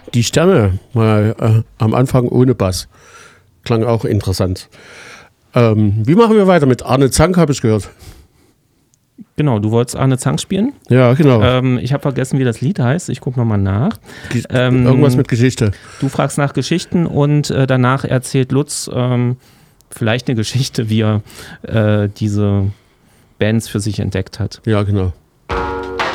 Die Sterne, mal am Anfang ohne Bass. Klang auch interessant. Wie machen wir weiter mit Arne Zank, habe ich gehört. Genau, du wolltest Arne Zank spielen? Ja, genau. Ich habe vergessen, wie das Lied heißt. Ich gucke nochmal nach. Irgendwas mit Geschichte. Du fragst nach Geschichten und danach erzählt Lutz vielleicht eine Geschichte, wie er diese Bands für sich entdeckt hat. Ja, genau.